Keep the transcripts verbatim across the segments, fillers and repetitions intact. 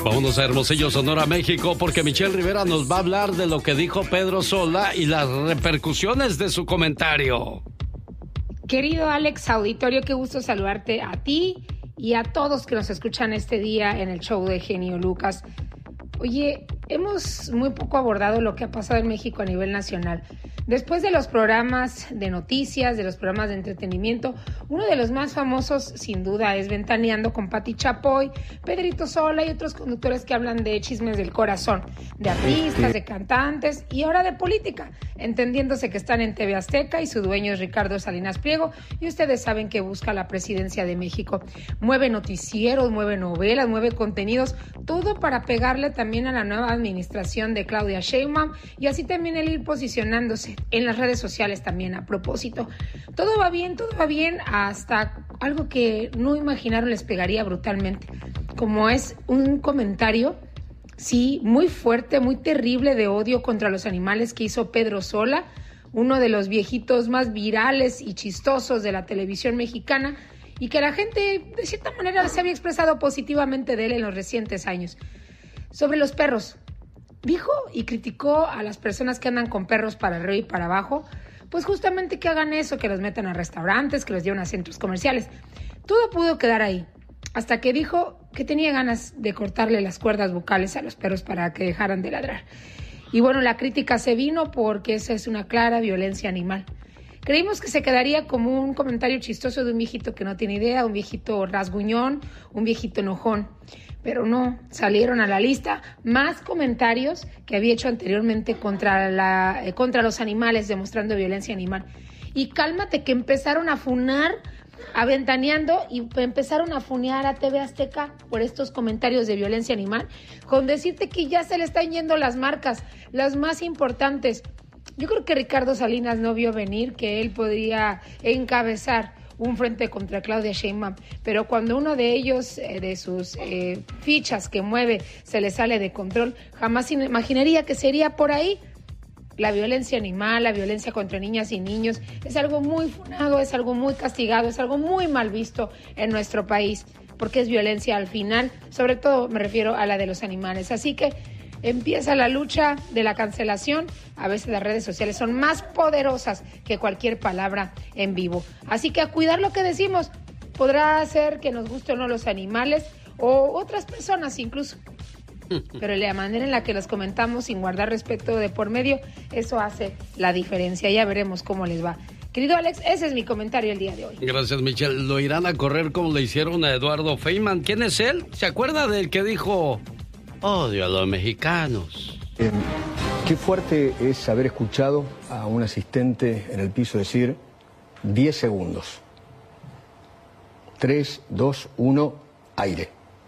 Vámonos a Hermosillo, Sonora, México, porque Michelle Rivera nos va a hablar de lo que dijo Pedro Sola y las repercusiones de su comentario. Querido Alex Auditorio, qué gusto saludarte a ti y a todos que nos escuchan este día en el show de Genio Lucas. Oye, hemos muy poco abordado lo que ha pasado en México a nivel nacional. Después de los programas de noticias, de los programas de entretenimiento, uno de los más famosos, sin duda, es Ventaneando con Pati Chapoy, Pedrito Sola y otros conductores que hablan de chismes del corazón, de artistas, de cantantes y ahora de política, entendiéndose que están en T V Azteca y su dueño es Ricardo Salinas Pliego y ustedes saben que busca la presidencia de México. Mueve noticieros, mueve novelas, mueve contenidos, todo para pegarle también a la nueva administración de Claudia Sheinbaum y así también el ir posicionándose en las redes sociales también a propósito. Todo va bien, todo va bien hasta algo que no imaginaron les pegaría brutalmente, como es un comentario, sí, muy fuerte, muy terrible de odio contra los animales que hizo Pedro Sola, uno de los viejitos más virales y chistosos de la televisión mexicana y que la gente de cierta manera se había expresado positivamente de él en los recientes años. Sobre los perros, dijo y criticó a las personas que andan con perros para arriba y para abajo, pues justamente que hagan eso, que los metan a restaurantes, que los lleven a centros comerciales. Todo pudo quedar ahí, hasta que dijo que tenía ganas de cortarle las cuerdas vocales a los perros para que dejaran de ladrar. Y bueno, la crítica se vino porque esa es una clara violencia animal. Creímos que se quedaría como un comentario chistoso de un viejito que no tiene idea, un viejito rasguñón, un viejito enojón. Pero no, salieron a la lista más comentarios que había hecho anteriormente contra, la, eh, contra los animales, demostrando violencia animal. Y cálmate, que empezaron a funar, aventaneando, y empezaron a funear a T V Azteca por estos comentarios de violencia animal, con decirte que ya se le están yendo las marcas, las más importantes. Yo creo que Ricardo Salinas no vio venir que él podría encabezar un frente contra Claudia Sheinbaum, pero cuando uno de ellos, eh, de sus eh, fichas que mueve, se le sale de control, jamás imaginaría que sería por ahí. La violencia animal, la violencia contra niñas y niños, es algo muy funado, es algo muy castigado, es algo muy mal visto en nuestro país, porque es violencia al final, sobre todo me refiero a la de los animales. Así que empieza la lucha de la cancelación. A veces las redes sociales son más poderosas que cualquier palabra en vivo. Así que a cuidar lo que decimos. Podrá ser que nos gusten o no los animales o otras personas incluso. Pero la manera en la que los comentamos sin guardar respeto de por medio, eso hace la diferencia. Ya veremos cómo les va. Querido Alex, ese es mi comentario el día de hoy. Gracias, Michelle. Lo irán a correr como le hicieron a Eduardo Feynman. ¿Quién es él? ¿Se acuerda del que dijo... odio a los mexicanos? Eh, qué fuerte es haber escuchado a un asistente en el piso decir diez segundos. tres, dos, uno, aire.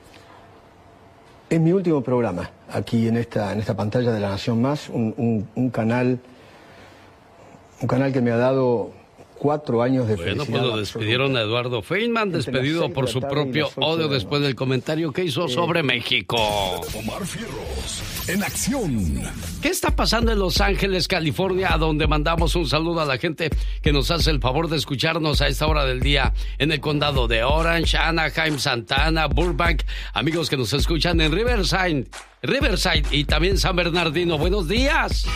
Es mi último programa aquí en esta, en esta pantalla de La Nación Más, un, un, un canal, un canal que me ha dado cuatro años de felicidad. Bueno, pues lo despidieron a Eduardo Feynman, despedido por su propio odio después del comentario que hizo sobre México. Omar Fierros, en acción. ¿Qué está pasando en Los Ángeles, California, a donde mandamos un saludo a la gente que nos hace el favor de escucharnos a esta hora del día en el condado de Orange, Anaheim, Santana, Burbank, amigos que nos escuchan en Riverside, Riverside y también San Bernardino? Buenos días.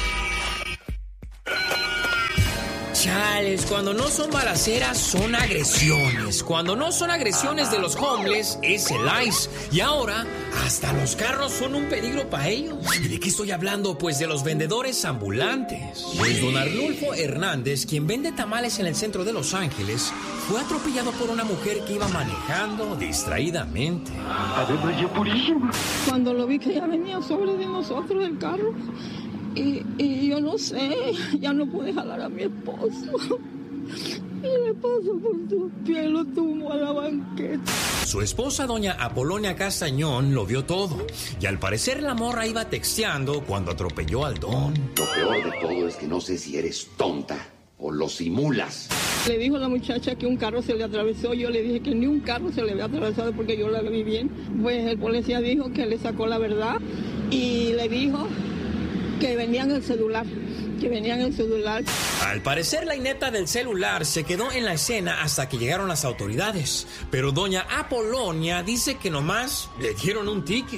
Chales, cuando no son balaceras, son agresiones. Cuando no son agresiones de los homeless, es el ICE. Y ahora, hasta los carros son un peligro para ellos. ¿Y de qué estoy hablando? Pues de los vendedores ambulantes. Pues don Arnulfo Hernández, quien vende tamales en el centro de Los Ángeles, fue atropellado por una mujer que iba manejando distraídamente. Cuando lo vi que ya venía sobre de nosotros el carro, Y, y yo no sé, ya no pude jalar a mi esposo. Y le pasó por su pie, lo tumbó a la banqueta. Su esposa, doña Apolonia Castañón, lo vio todo. Y al parecer la morra iba texteando cuando atropelló al don. Lo peor de todo es que no sé si eres tonta o lo simulas. Le dijo a la muchacha que un carro se le atravesó. Yo le dije que ni un carro se le había atravesado porque yo la vi bien. Pues el policía dijo que le sacó la verdad y le dijo que venían el celular, que venían el celular. Al parecer la neta del celular se quedó en la escena hasta que llegaron las autoridades. Pero doña Apolonia dice que nomás le dieron un ticket.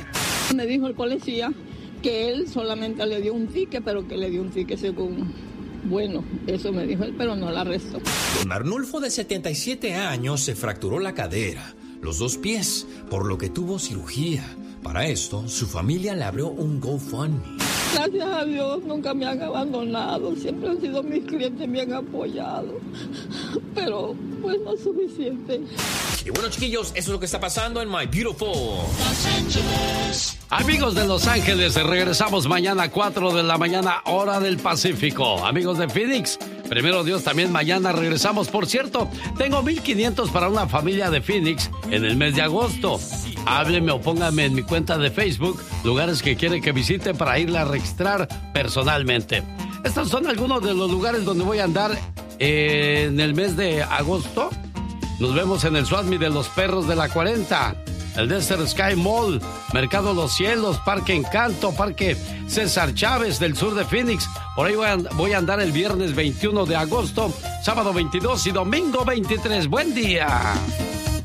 Me dijo el policía que él solamente le dio un ticket, pero que le dio un ticket según... Bueno, eso me dijo él, pero no la arrestó. Don Arnulfo, de setenta y siete años, se fracturó la cadera, los dos pies, por lo que tuvo cirugía. Para esto, su familia le abrió un GoFundMe. Gracias a Dios, nunca me han abandonado. Siempre han sido mis clientes, me han apoyado. Pero, pues, no es suficiente. Y bueno, chiquillos, eso es lo que está pasando en My Beautiful Los Ángeles. Amigos de Los Ángeles, regresamos mañana a cuatro de la mañana, hora del Pacífico. Amigos de Phoenix, primero Dios, también mañana regresamos. Por cierto, tengo mil quinientos para una familia de Phoenix en el mes de agosto. Hábleme o póngame en mi cuenta de Facebook lugares que quiere que visite para irle a registrar personalmente. Estos son algunos de los lugares donde voy a andar eh, en el mes de agosto. Nos vemos en el Swap Meet de los Perros de la cuarenta, el Desert Sky Mall, Mercado Los Cielos, Parque Encanto, Parque César Chávez del sur de Phoenix. Por ahí voy a, voy a andar el viernes veintiuno de agosto, sábado veintidós y domingo veintitrés. ¡Buen día!